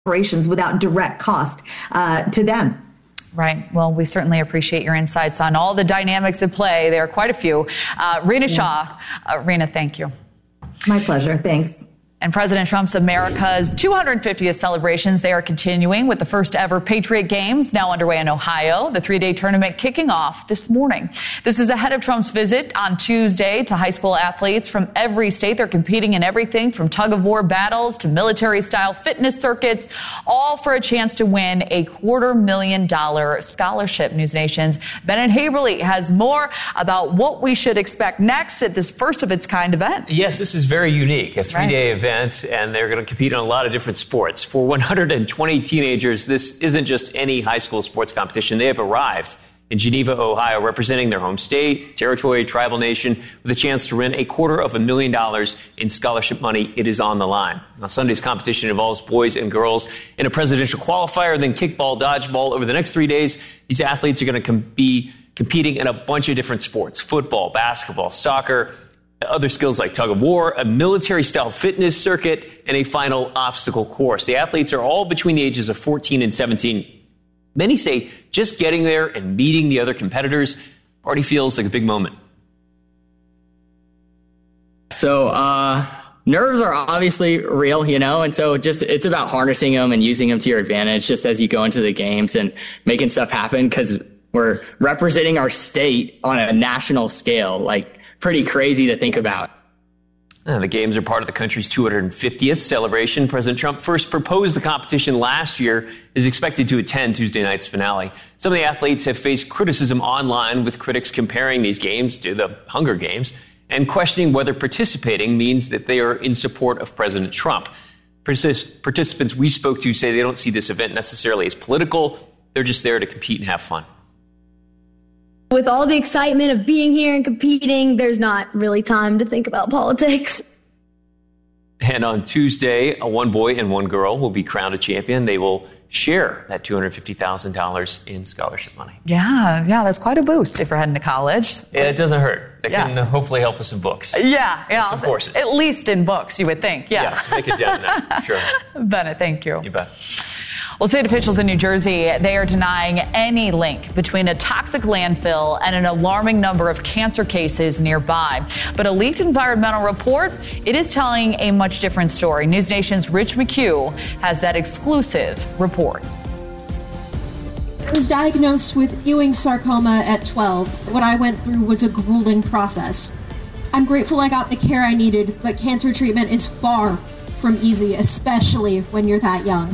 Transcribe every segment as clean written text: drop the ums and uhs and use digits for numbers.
operations without direct cost to them. Right. Well, we certainly appreciate your insights on all the dynamics at play. There are quite a few. Rena Shaw. Rena, thank you. My pleasure. Thanks. And President Trump's America's 250th celebrations, they are continuing with the first ever Patriot Games now underway in Ohio, the 3-day tournament kicking off this morning. This is ahead of Trump's visit on Tuesday to high school athletes from every state. They're competing in everything from tug-of-war battles to military-style fitness circuits, all for a chance to win a $250,000 scholarship. News Nation's Bennett Haberly has more about what we should expect next at this first-of-its-kind event. Yes, this is very unique, a 3-day event. And they're going to compete in a lot of different sports. For 120 teenagers, this isn't just any high school sports competition. They have arrived in Geneva, Ohio, representing their home state, territory, tribal nation, with a chance to win $250,000 in scholarship money. It is on the line. Now, Sunday's competition involves boys and girls in a presidential qualifier, then kickball, dodgeball. Over the next 3 days, these athletes are going to be competing in a bunch of different sports: football, basketball, soccer, other skills like tug-of-war, a military-style fitness circuit, and a final obstacle course. The athletes are all between the ages of 14 and 17. Many say just getting there and meeting the other competitors already feels like a big moment. So, nerves are obviously real, and so it's about harnessing them and using them to your advantage just as you go into the games and making stuff happen, because we're representing our state on a national scale, like pretty crazy to think about. The games are part of the country's 250th celebration. President Trump first proposed the competition last year, is expected to attend Tuesday night's finale. Some of the athletes have faced criticism online, with critics comparing these games to the Hunger Games and questioning whether participating means that they are in support of President Trump. Participants we spoke to say they don't see this event necessarily as political. They're just there to compete and have fun. With all the excitement of being here and competing, there's not really time to think about politics. And on Tuesday, one boy and one girl will be crowned a champion. They will share that $250,000 in scholarship money. Yeah, that's quite a boost if you're heading to college. Yeah, it doesn't hurt. It can hopefully help us in books. Yeah. Some courses. At least in books, you would think. Yeah, make a dent in that. Sure. Bennett, thank you. You bet. Well, state officials in New Jersey, they are denying any link between a toxic landfill and an alarming number of cancer cases nearby. But a leaked environmental report, it is telling a much different story. News Nation's Rich McHugh has that exclusive report. I was diagnosed with Ewing sarcoma at 12. What I went through was a grueling process. I'm grateful I got the care I needed, but cancer treatment is far from easy, especially when you're that young.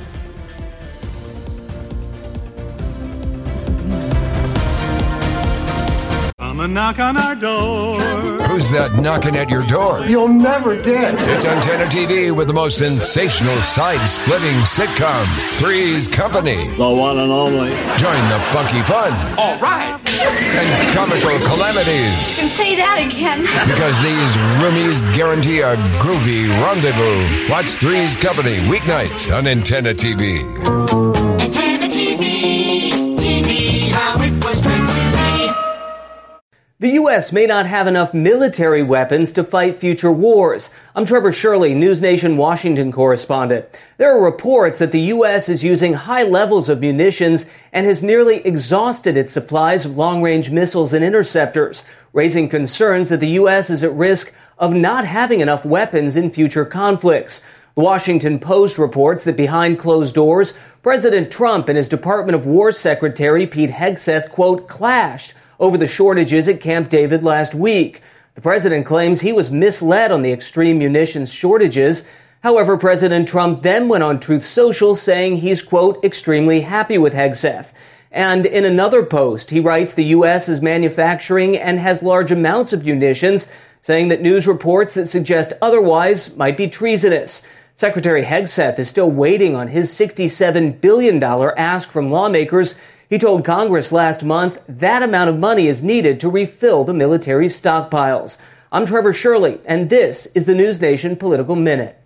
Come and knock on our door. Who's that knocking at your door? You'll never guess. It's Antenna TV with the most sensational side-splitting sitcom, Three's Company. The one and only. Join the funky fun. All right. And comical calamities. You can say that again. Because these roomies guarantee a groovy rendezvous. Watch Three's Company weeknights on Antenna TV. Antenna TV, TV how it was meant to be. The U.S. may not have enough military weapons to fight future wars. I'm Trevor Shirley, News Nation Washington correspondent. There are reports that the U.S. is using high levels of munitions and has nearly exhausted its supplies of long-range missiles and interceptors, raising concerns that the U.S. is at risk of not having enough weapons in future conflicts. The Washington Post reports that behind closed doors, President Trump and his Department of War Secretary Pete Hegseth, quote, clashed over the shortages at Camp David last week. The president claims he was misled on the extreme munitions shortages. However, President Trump then went on Truth Social saying he's, quote, extremely happy with Hegseth. And in another post, he writes the U.S. is manufacturing and has large amounts of munitions, saying that news reports that suggest otherwise might be treasonous. Secretary Hegseth is still waiting on his $67 billion ask from lawmakers. He told Congress last month that amount of money is needed to refill the military's stockpiles. I'm Trevor Shirley, and this is the News Nation Political Minute.